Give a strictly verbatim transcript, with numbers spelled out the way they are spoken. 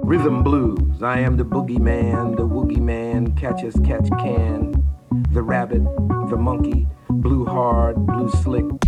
Rhythm blues, I am the boogeyman, the woogie man, catch as catch can. The rabbit, the monkey, blue hard, blue slick,